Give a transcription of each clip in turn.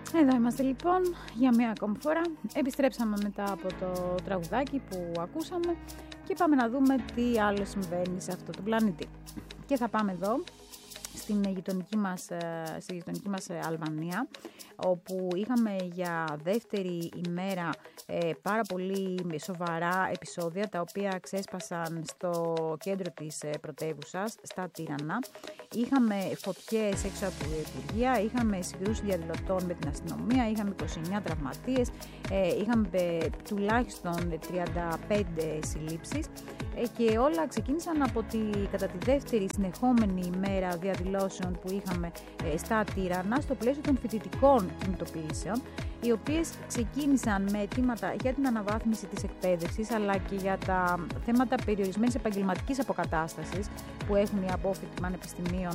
Εδώ είμαστε λοιπόν για μία ακόμη φορά. Επιστρέψαμε μετά από το τραγουδάκι που ακούσαμε και πάμε να δούμε τι άλλο συμβαίνει σε αυτό το πλανήτη. Και θα πάμε εδώ στη γειτονική μας Αλβανία, όπου είχαμε για δεύτερη ημέρα πάρα πολύ σοβαρά επεισόδια, τα οποία ξέσπασαν στο κέντρο της πρωτεύουσας, στα Τύρανα. Είχαμε φωτιές έξω από την Υπουργεία, είχαμε συγκρούσεις διαδηλωτών με την αστυνομία, είχαμε 29 τραυματίες, είχαμε τουλάχιστον 35 συλλήψεις και όλα ξεκίνησαν από κατά τη δεύτερη συνεχόμενη ημέρα διαδηλώσεων που είχαμε στα Τύρανα στο πλαίσιο των φοιτητικών κινητοποιήσεων, οι οποίες ξεκίνησαν με αιτήματα για την αναβάθμιση της εκπαίδευσης, αλλά και για τα θέματα περιορισμένης επαγγελματικής αποκατάστασης που έχουν οι απόφοιτοι πανεπιστημίων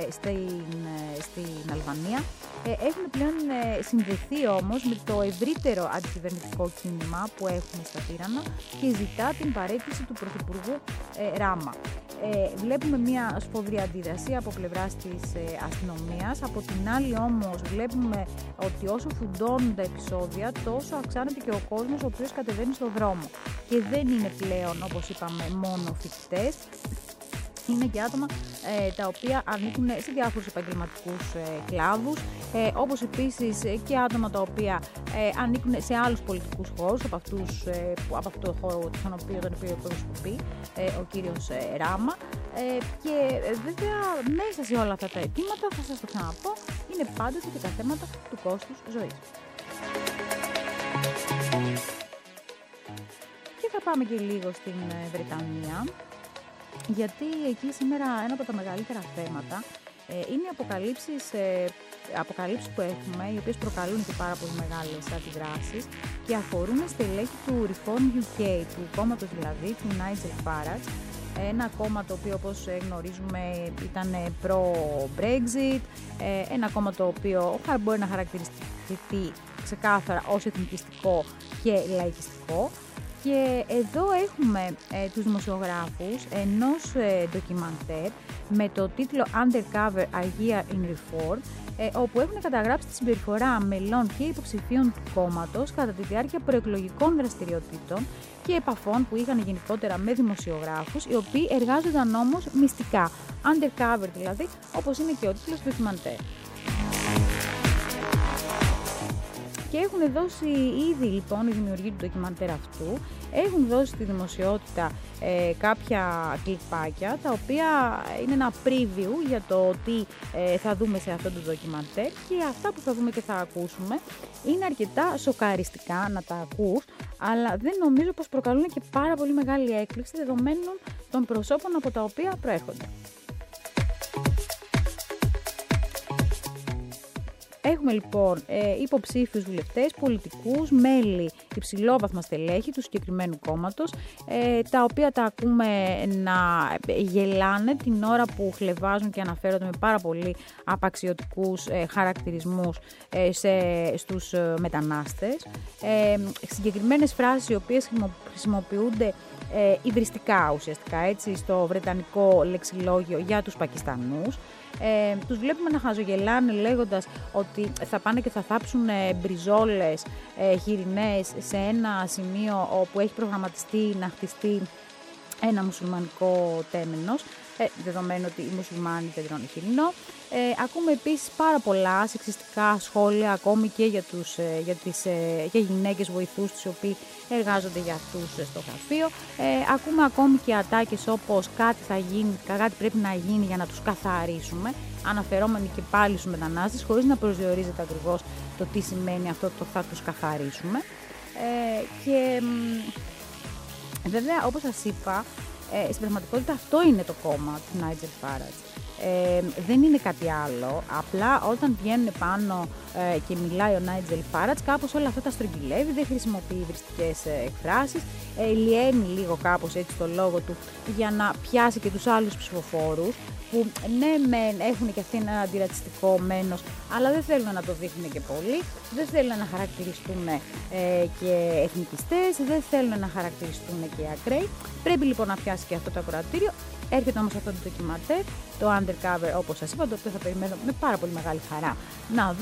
στην Αλβανία. Έχουν πλέον συνδεθεί όμως με το ευρύτερο αντικυβερνητικό κίνημα που έχουμε στα Τύρανα και ζητά την παραίτηση του Πρωθυπουργού Ράμα. Βλέπουμε μια σφοδρή αντίδραση από πλευράς της αστυνομίας. Από την άλλη όμως βλέπουμε ότι όσο φουντώνουν τα επεισόδια, τόσο αυξάνεται και ο κόσμος ο οποίος κατεβαίνει στον δρόμο. Και δεν είναι πλέον, όπως είπαμε, μόνο φοιτητές. Είναι και άτομα τα οποία ανήκουν σε διάφορους επαγγελματικούς κλάδους, όπως επίσης και άτομα τα οποία ανήκουν σε άλλους πολιτικούς χώρους, από αυτό το χώρο τον οποίο εκπροσωπεί ο κύριος Ράμα. Και βέβαια μέσα σε όλα αυτά τα αιτήματα, θα σας το ξαναπώ, είναι πάντοτε και τα θέματα του κόστους ζωής. Και θα πάμε και λίγο στην Βρετανία, γιατί εκεί σήμερα ένα από τα μεγαλύτερα θέματα είναι οι αποκαλύψεις που έχουμε, οι οποίες προκαλούν και πάρα πολύ μεγάλες αντιδράσεις και αφορούν στελέχη του Reform UK, του κόμματος δηλαδή, του Nigel Farage, ένα κόμμα το οποίο, όπως γνωρίζουμε, ήταν προ-Brexit, ένα κόμμα το οποίο μπορεί να χαρακτηριστεί ξεκάθαρα ως εθνικιστικό και λαϊκιστικό. Και εδώ έχουμε τους δημοσιογράφους ενός ντοκιμαντέρ με το τίτλο Undercover A Year in Reform, όπου έχουν καταγράψει τη συμπεριφορά μελών και υποψηφίων του κόμματος κατά τη διάρκεια προεκλογικών δραστηριοτήτων και επαφών που είχαν γενικότερα με δημοσιογράφους, οι οποίοι εργάζονταν όμως μυστικά. Undercover δηλαδή, όπως είναι και ο τίτλος του ντοκιμαντέρ. Και έχουν δώσει ήδη λοιπόν οι δημιουργοί του ντοκιμαντέρ αυτού, έχουν δώσει στη δημοσιότητα κάποια κλιπάκια, τα οποία είναι ένα preview για το τι θα δούμε σε αυτό το ντοκιμαντέρ, και αυτά που θα δούμε και θα ακούσουμε είναι αρκετά σοκαριστικά να τα ακούς, αλλά δεν νομίζω πως προκαλούν και πάρα πολύ μεγάλη έκπληξη δεδομένων των προσώπων από τα οποία προέρχονται. Έχουμε λοιπόν υποψήφιους βουλευτές, πολιτικούς, μέλη, υψηλόβαθμα στελέχη του συγκεκριμένου κόμματος, τα οποία τα ακούμε να γελάνε την ώρα που χλευάζουν και αναφέρονται με πάρα πολύ απαξιωτικούς χαρακτηρισμούς στους μετανάστες. Συγκεκριμένες φράσεις οι οποίες χρησιμοποιούνται υβριστικά ουσιαστικά, έτσι, στο βρετανικό λεξιλόγιο για τους Πακιστανούς. Τους βλέπουμε να χαζογελάνε λέγοντας ότι θα πάνε και θα θάψουν μπριζόλες χοιρινές σε ένα σημείο όπου έχει προγραμματιστεί να χτιστεί ένα μουσουλμανικό τέμενος, δεδομένου ότι οι μουσουλμάνοι δεν τρώνε χοιρινό. Ακούμε επίσης πάρα πολλά σεξιστικά σχόλια ακόμη και για γυναίκες βοηθούς, τους οποίοι εργάζονται για αυτούς στο γραφείο. Ακούμε ακόμη και ατάκες όπως κάτι πρέπει να γίνει για να τους καθαρίσουμε, αναφερόμενοι και πάλι στους μετανάστες, χωρίς να προσδιορίζεται ακριβώς το τι σημαίνει αυτό το θα τους καθαρίσουμε. Και βέβαια, όπως σας είπα, στην πραγματικότητα αυτό είναι το κόμμα του Nigel Farage. Δεν είναι κάτι άλλο, απλά όταν βγαίνουν πάνω και μιλάει ο Nigel Farage, κάπως όλα αυτά τα στρογγυλεύει, δεν χρησιμοποιεί υβριστικές εκφράσεις, λιένει λίγο κάπως έτσι το λόγο του για να πιάσει και τους άλλους ψηφοφόρους, που ναι έχουν και αυτοί ένα αντιρατσιστικό μένος, αλλά δεν θέλουν να το δείχνουν και πολύ, δεν θέλουν να χαρακτηριστούν και εθνικιστές, δεν θέλουν να χαρακτηριστούν και ακραίοι. Πρέπει λοιπόν να πιάσει και αυτό το ακροατήριο. Έρχεται όμως αυτό το ντοκιμαντέρ, το Undercover, όπως σας είπα, το οποίο θα περιμένω με πάρα πολύ μεγάλη χαρά να δω.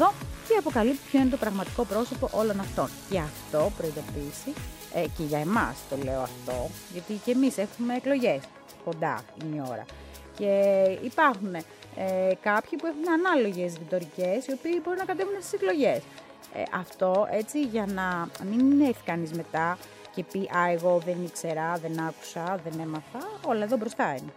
και αποκαλύπτει ποιο είναι το πραγματικό πρόσωπο όλων αυτών. Και αυτό προειδοποίηση και για εμάς το λέω αυτό, γιατί και εμείς έχουμε εκλογές, κοντά είναι η ώρα. Και υπάρχουν κάποιοι που έχουν ανάλογες ρητορικές, οι οποίοι μπορεί να κατέβουν στις εκλογές. Αυτό έτσι για να μην έρθει κανείς μετά και πει «Α, εγώ δεν ήξερα, δεν άκουσα, δεν έμαθα», όλα εδώ μπροστά είναι.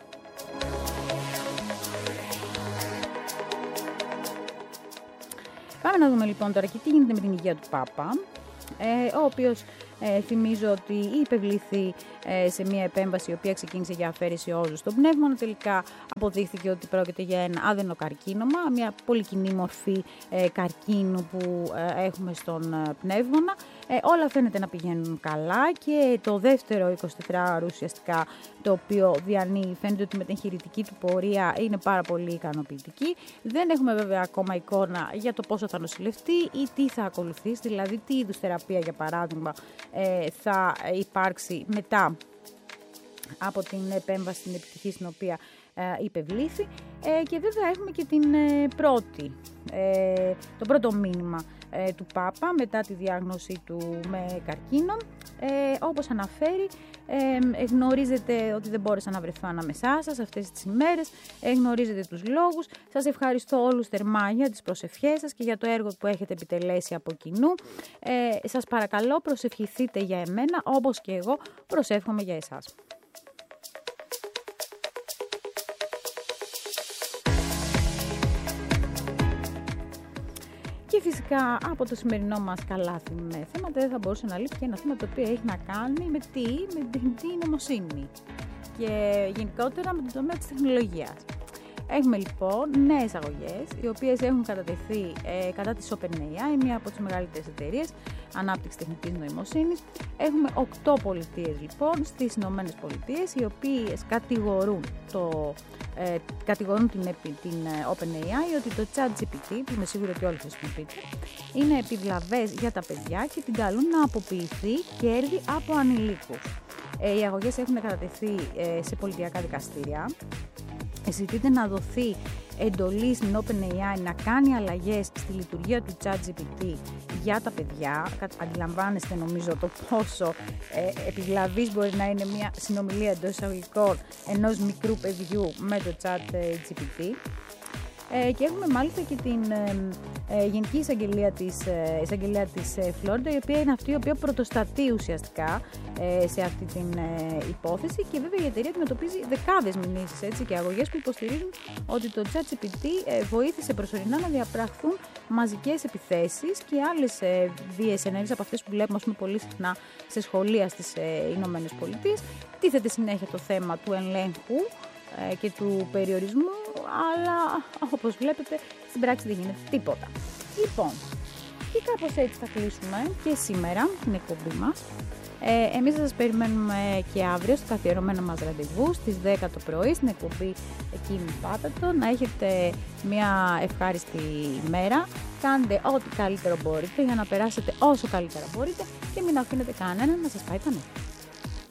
Πάμε να δούμε λοιπόν τώρα και τι γίνεται με την υγεία του Πάπα, ο οποίος θυμίζω ότι υπευλήθη σε μια επέμβαση η οποία ξεκίνησε για αφαίρεση όζου στον πνεύμονα. Τελικά αποδείχθηκε ότι πρόκειται για ένα αδενοκαρκίνωμα, μια πολύ κοινή μορφή καρκίνου που έχουμε στον πνεύμονα. Όλα φαίνεται να πηγαίνουν καλά και το δεύτερο 24ωρο ουσιαστικά το οποίο διανύει φαίνεται ότι με την εγχειρητική του πορεία είναι πάρα πολύ ικανοποιητική. Δεν έχουμε βέβαια ακόμα εικόνα για το πόσο θα νοσηλευτεί ή τι θα ακολουθήσει, δηλαδή τι είδους θεραπεία για παράδειγμα θα υπάρξει μετά από την επέμβαση στην επιτυχή στην οποία υπευλήθη, και βέβαια έχουμε και το πρώτο μήνυμα του Πάπα μετά τη διάγνωση του με καρκίνο. Όπως αναφέρει, γνωρίζετε ότι δεν μπόρεσα να βρεθώ ανάμεσά σας αυτές τις ημέρες, γνωρίζετε τους λόγους. Σας ευχαριστώ όλους θερμά για τις προσευχές σας και για το έργο που έχετε επιτελέσει από κοινού. Σας παρακαλώ προσευχηθείτε για εμένα όπως και εγώ προσεύχομαι για εσάς. Και φυσικά από το σημερινό μας καλάθι με θέματα δεν θα μπορούσε να λείπει και ένα θέμα το οποίο έχει να κάνει με την τεχνητή νοημοσύνη και γενικότερα με το τομέα της τεχνολογίας. Έχουμε λοιπόν νέες αγωγές, οι οποίες έχουν κατατεθεί κατά της OpenAI, μία από τις μεγαλύτερες εταιρείες ανάπτυξης τεχνητής νοημοσύνης. Έχουμε 8 πολιτείες λοιπόν στις Ηνωμένες Πολιτείες, οι οποίες κατηγορούν την OpenAI ότι το ChatGPT, που είμαι σίγουρη ότι όλοι χρησιμοποιείτε, είναι επιβλαβές για τα παιδιά και την καλούν να αποποιηθεί κέρδη από ανηλίκους. Οι αγωγές έχουν κατατεθεί σε πολιτιακά δικαστήρια. Ζητείται να δοθεί εντολή στην OpenAI να κάνει αλλαγές στη λειτουργία του ChatGPT για τα παιδιά. Αντιλαμβάνεστε νομίζω το πόσο επιβλαβής μπορεί να είναι μια συνομιλία εντός εισαγωγικών ενός μικρού παιδιού με το ChatGPT. Και έχουμε μάλιστα και την Γενική Εισαγγελία της Φλόριντα, η οποία είναι αυτή η οποία πρωτοστατεί ουσιαστικά σε αυτή την υπόθεση, και βέβαια η εταιρεία αντιμετωπίζει δεκάδες μηνύσεις και αγωγές που υποστηρίζουν ότι το ChatGPT βοήθησε προσωρινά να διαπραχθούν μαζικές επιθέσεις και άλλες βίαιες ενέργειες από αυτές που βλέπουμε πολύ συχνά σε σχολεία στις Ηνωμένες Πολιτείες. Τίθεται συνέχεια το θέμα του ελέγχου και του περιορισμού, αλλά όπως βλέπετε στην πράξη δεν γίνεται τίποτα. Λοιπόν, και κάπως έτσι θα κλείσουμε και σήμερα την εκπομπή μας. Εμείς θα σας περιμένουμε και αύριο στο καθιερωμένο μας ραντεβού στις 10 το πρωί στην εκπομπή Εκείνη Πάτατο. Να έχετε μια ευχάριστη ημέρα, κάντε ό,τι καλύτερο μπορείτε για να περάσετε όσο καλύτερα μπορείτε και μην αφήνετε κανέναν να σας πάει τα νεύρα.